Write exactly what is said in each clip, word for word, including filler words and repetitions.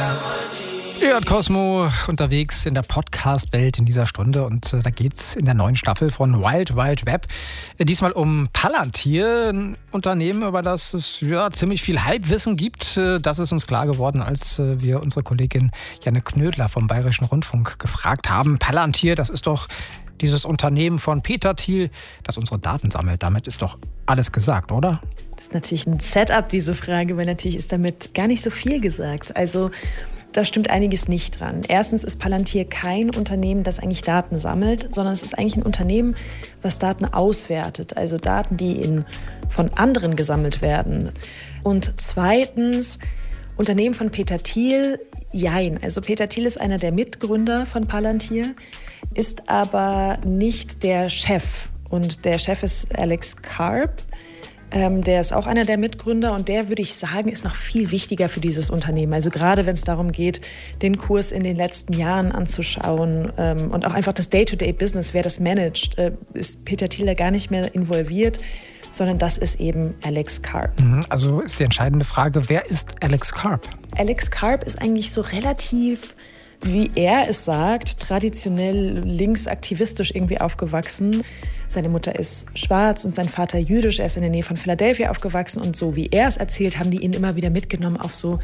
Ihr hört Cosmo unterwegs in der Podcast-Welt in dieser Stunde und äh, da geht's in der neuen Staffel von Wild Wild Web äh, diesmal um Palantir, ein Unternehmen, über das es ja ziemlich viel Halbwissen gibt. Äh, das ist uns klar geworden, als äh, wir unsere Kollegin Janne Knödler vom Bayerischen Rundfunk gefragt haben. Palantir, das ist doch dieses Unternehmen von Peter Thiel, das unsere Daten sammelt. Damit ist doch alles gesagt, oder? Das ist natürlich ein Setup, diese Frage, weil natürlich ist damit gar nicht so viel gesagt. Also da stimmt einiges nicht dran. Erstens ist Palantir kein Unternehmen, das eigentlich Daten sammelt, sondern es ist eigentlich ein Unternehmen, was Daten auswertet. Also Daten, die in, von anderen gesammelt werden. Und zweitens, Unternehmen von Peter Thiel, jein. Also Peter Thiel ist einer der Mitgründer von Palantir, ist aber nicht der Chef. Und der Chef ist Alex Karp. Ähm, der ist auch einer der Mitgründer und der, würde ich sagen, ist noch viel wichtiger für dieses Unternehmen. Also gerade wenn es darum geht, den Kurs in den letzten Jahren anzuschauen ähm, und auch einfach das Day-to-Day-Business, wer das managt, äh, ist Peter Thiel da gar nicht mehr involviert, sondern das ist eben Alex Karp. Also ist die entscheidende Frage, wer ist Alex Karp? Alex Karp ist eigentlich so relativ, wie er es sagt, traditionell linksaktivistisch irgendwie aufgewachsen. Seine Mutter ist schwarz und sein Vater jüdisch. Er ist in der Nähe von Philadelphia aufgewachsen. Und so wie er es erzählt, haben die ihn immer wieder mitgenommen auf so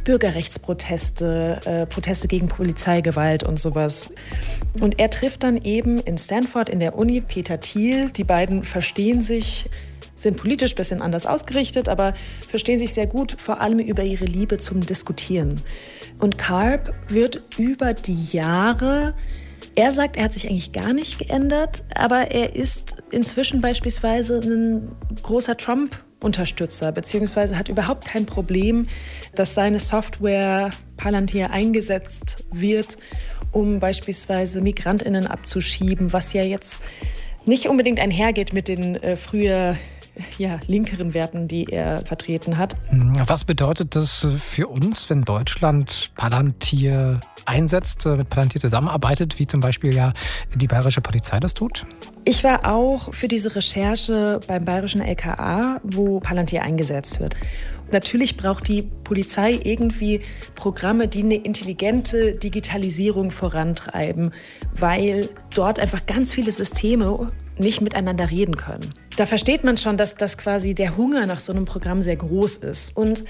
Bürgerrechtsproteste, äh, Proteste gegen Polizeigewalt und sowas. Und er trifft dann eben in Stanford in der Uni Peter Thiel. Die beiden verstehen sich, sind politisch ein bisschen anders ausgerichtet, aber verstehen sich sehr gut, vor allem über ihre Liebe zum Diskutieren. Und Karp wird über die Jahre, er sagt, er hat sich eigentlich gar nicht geändert, aber er ist inzwischen beispielsweise ein großer Trump-Unterstützer, beziehungsweise hat überhaupt kein Problem, dass seine Software Palantir eingesetzt wird, um beispielsweise MigrantInnen abzuschieben, was ja jetzt nicht unbedingt einhergeht mit den äh, früher ja, linkeren Werten, die er vertreten hat. Was bedeutet das für uns, wenn Deutschland Palantir einsetzt, mit Palantir zusammenarbeitet, wie zum Beispiel ja die bayerische Polizei das tut? Ich war auch für diese Recherche beim bayerischen L K A, wo Palantir eingesetzt wird. Natürlich braucht die Polizei irgendwie Programme, die eine intelligente Digitalisierung vorantreiben, weil dort einfach ganz viele Systeme nicht miteinander reden können. Da versteht man schon, dass das quasi der Hunger nach so einem Programm sehr groß ist. Und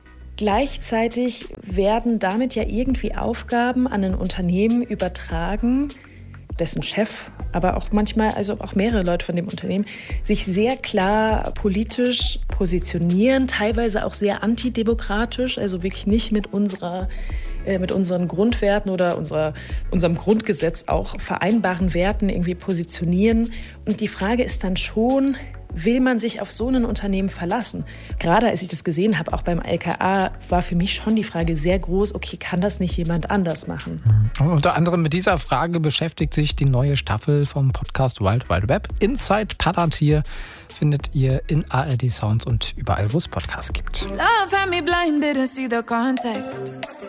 gleichzeitig werden damit ja irgendwie Aufgaben an ein Unternehmen übertragen, dessen Chef, aber auch manchmal, also auch mehrere Leute von dem Unternehmen, sich sehr klar politisch positionieren, teilweise auch sehr antidemokratisch, also wirklich nicht mit unserer äh, mit unseren Grundwerten oder unserer, unserem Grundgesetz auch vereinbaren Werten irgendwie positionieren. Und die Frage ist dann schon, will man sich auf so ein Unternehmen verlassen? Gerade als ich das gesehen habe, auch beim L K A, war für mich schon die Frage sehr groß, okay, kann das nicht jemand anders machen? Und unter anderem mit dieser Frage beschäftigt sich die neue Staffel vom Podcast Wild Wild Web. Inside Palantir findet ihr in A R D Sounds und überall, wo es Podcasts gibt. Love had me blind, didn't see the context.